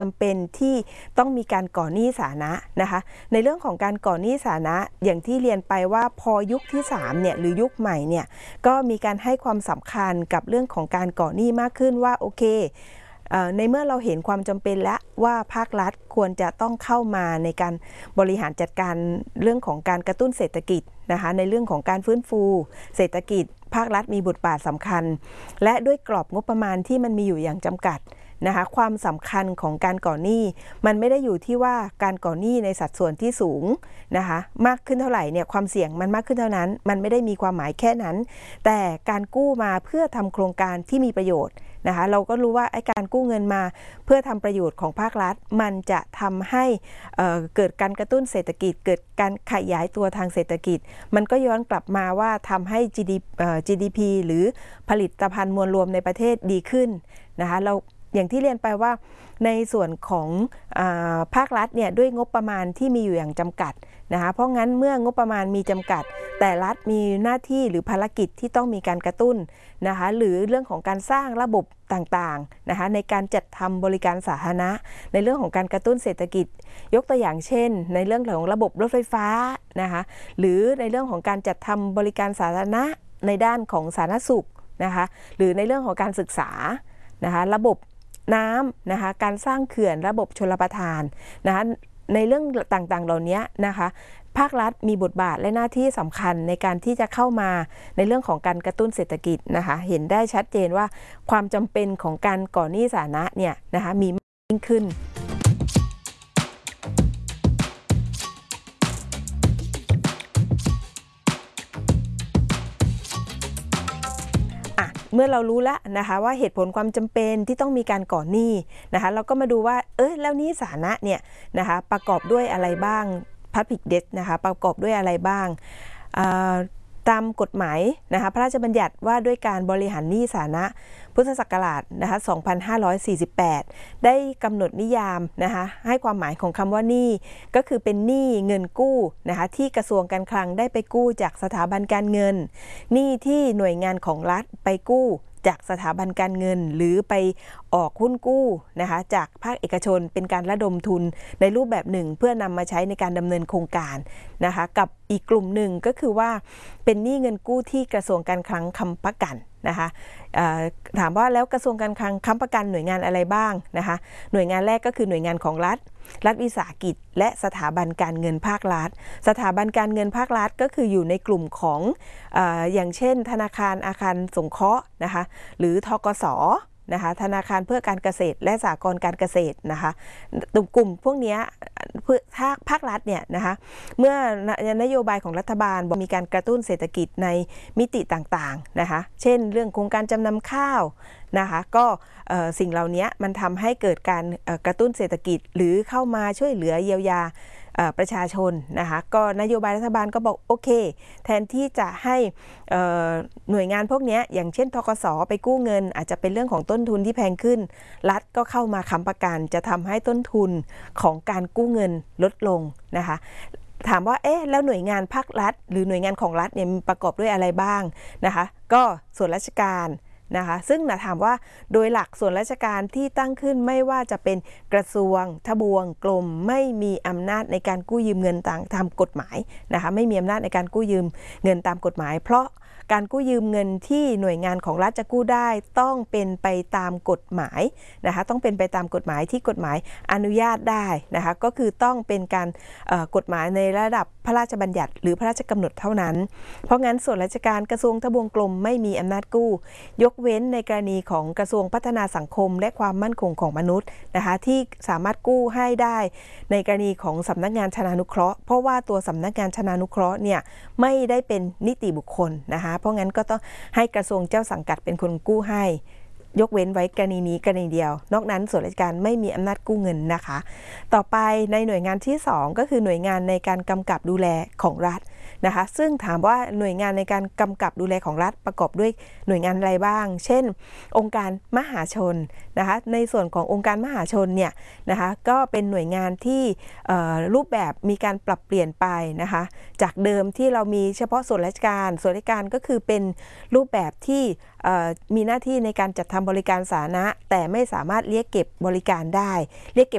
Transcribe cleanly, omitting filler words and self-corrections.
จำเป็นที่ต้องมีการก่อหนี้สาธารณะนะคะในเรื่องของการก่อหนี้สาธารณะอย่างที่เรียนไปว่าพอยุคที่3เนี่ยหรือยุคใหม่เนี่ยก็มีการให้ความสำคัญกับเรื่องของการก่อหนี้มากขึ้นว่าโอเคในเมื่อเราเห็นความจำเป็นแล้วว่าภาครัฐควรจะต้องเข้ามาในการบริหารจัดการเรื่องของการกระตุ้นเศรษฐกิจนะคะในเรื่องของการฟื้นฟูเศรษฐกิจภาครัฐมีบทบาทสำคัญและด้วยกรอบงบประมาณที่มันมีอยู่อย่างจำกัดนะคะความสำคัญของการก่อหนี้มันไม่ได้อยู่ที่ว่าการก่อหนี้ในสัดส่วนที่สูงนะคะมากขึ้นเท่าไหร่เนี่ยความเสี่ยงมันมากขึ้นเท่านั้นมันไม่ได้มีความหมายแค่นั้นแต่การกู้มาเพื่อทำโครงการที่มีประโยชน์นะคะเราก็รู้ว่าไอ้การกู้เงินมาเพื่อทำประโยชน์ของภาครัฐมันจะทำให้เกิดการกระตุ้นเศรษฐกิจเกิดการขยายตัวทางเศรษฐกิจมันก็ย้อนกลับมาว่าทำให้ GDP หรือผลิตภัณฑ์มวลรวมในประเทศดีขึ้นนะคะเราอย่างที่เรียนไปว่าในส่วนของภาครัฐเนี่ยด้วยงบประมาณที่มีอยู่อย่างจำกัดนะคะเพราะงั้นเมื่องบประมาณมีจำกัดแต่รัฐมีหน้าที่หรือภารกิจที่ต้องมีการกระตุ้นนะคะหรือเรื่องของการสร้างระบบต่างๆนะคะในการจัดทำบริการสาธารณะในเรื่องของการกระตุ้นเศรษฐกิจยกตัวอย่างเช่นในเรื่องของระบบรถไฟฟ้านะคะหรือในเรื่องของการจัดทำบริการสาธารณะในด้านของสาธารณสุขนะคะหรือในเรื่องของการศึกษานะคะระบบน้ำนะคะการสร้างเขื่อนระบบชลประทานนะคะในเรื่องต่างๆเหล่านี้นะคะภาครัฐมีบทบาทและหน้าที่สำคัญในการที่จะเข้ามาในเรื่องของการกระตุ้นเศรษฐกิจนะคะเห็นได้ชัดเจนว่าความจำเป็นของการก่อหนี้สาธารณะเนี่ยนะคะมีมากยิ่งขึ้นเมื่อเรารู้แล้วนะคะว่าเหตุผลความจำเป็นที่ต้องมีการก่อหนี้นะคะเราก็มาดูว่าแล้วหนี้สาธารณะเนี่ยนะคะประกอบด้วยอะไรบ้าง Public Debt นะคะประกอบด้วยอะไรบ้างตามกฎหมายนะคะพระราชบัญญัติว่าด้วยการบริหารหนี้สาธารณะพุทธศักราชนะคะ2548ได้กำหนดนิยามนะคะให้ความหมายของคำว่าหนี้ก็คือเป็นหนี้เงินกู้นะคะที่กระทรวงการคลังได้ไปกู้จากสถาบันการเงินหนี้ที่หน่วยงานของรัฐไปกู้จากสถาบันการเงินหรือไปออกหุ้นกู้นะคะจากภาคเอกชนเป็นการระดมทุนในรูปแบบหนึ่งเพื่อนำมาใช้ในการดำเนินโครงการนะคะกับอีกกลุ่มหนึ่งก็คือว่าเป็นหนี้เงินกู้ที่กระทรวงการคลังค้ำประกันนะคะถามว่าแล้วกระทรวงการคลังค้ำประกันหน่วยงานอะไรบ้างนะคะหน่วยงานแรกก็คือหน่วยงานของรัฐวิสาหกิจและสถาบันการเงินภาครัฐสถาบันการเงินภาครัฐก็คืออยู่ในกลุ่มของอย่างเช่นธนาคารอาคารสงเคราะห์นะคะหรือธกส.นะคะธนาคารเพื่อการเกษตรและสหกรณ์การเกษตรนะคะกลุ่มพวกนี้ภาครัฐเนี่ยนะคะเมื่อนโยบายของรัฐบาลมีการกระตุ้นเศรษฐกิจในมิติต่างๆนะคะเช่นเรื่องโครงการจำนำข้าวนะคะก็สิ่งเหล่านี้มันทำให้เกิดการกระตุ้นเศรษฐกิจหรือเข้ามาช่วยเหลือเยียวยาประชาชนนะคะก็นโยบายรัฐบาลก็บอกโอเคแทนที่จะให้หน่วยงานพวกนี้อย่างเช่นธกส.ไปกู้เงินอาจจะเป็นเรื่องของต้นทุนที่แพงขึ้นรัฐก็เข้ามาค้ำประกันจะทำให้ต้นทุนของการกู้เงินลดลงนะคะถามว่าแล้วหน่วยงานภาครัฐหรือหน่วยงานของรัฐเนี่ยประกอบด้วยอะไรบ้างนะคะก็ส่วนราชการนะคะซึ่งถามว่าโดยหลักส่วนราชการที่ตั้งขึ้นไม่ว่าจะเป็นกระทรวงทบวงกรมไม่มีอำนาจในการกู้ยืมเงินตามกฎหมายนะคะไม่มีอำนาจในการกู้ยืมเงินตามกฎหมายเพราะการกู้ยืมเงินที่หน่วยงานของรัฐจะกู้ได้ต้องเป็นไปตามกฎหมายนะคะต้องเป็นไปตามกฎหมายที่กฎหมายอนุญาตได้นะคะก็คือต้องเป็นการกฎหมายในระดับพระราชบัญญัติหรือพระราชกำหนดเท่านั้นเพราะงั้นส่วนราชการกระทรวงทบวงกรมไม่มีอำนาจกู้ยกเว้นในกรณีของกระทรวงพัฒนาสังคมและความมั่นคงของมนุษย์นะคะที่สามารถกู้ให้ได้ในกรณีของสำนักงานชนานุเคราะห์เพราะว่าตัวสำนักงานชนานุเคราะห์เนี่ยไม่ได้เป็นนิติบุคคลนะคะเพราะงั้นก็ต้องให้กระทรวงเจ้าสังกัดเป็นคนกู้ให้ยกเว้นไว้กรณีนี้กรณีเดียวนอกนั้นส่วนราชการไม่มีอำนาจกู้เงินนะคะต่อไปในหน่วยงานที่2ก็คือหน่วยงานในการกำกับดูแลของรัฐนะคะซึ่งถามว่าหน่วยงานในการกำกับดูแลของรัฐประกอบด้วยหน่วยงานอะไรบ้างเช่นองค์การมหาชนนะคะในส่วนขององค์การมหาชนเนี่ยนะคะก็เป็นหน่วยงานที่รูปแบบมีการปรับเปลี่ยนไปนะคะจากเดิมที่เรามีเฉพาะส่วนราชการก็คือเป็นรูปแบบที่มีหน้าที่ในการจัดทำบริการสาธารณะแต่ไม่สามารถเรียกเก็บบริการได้เรียกเก็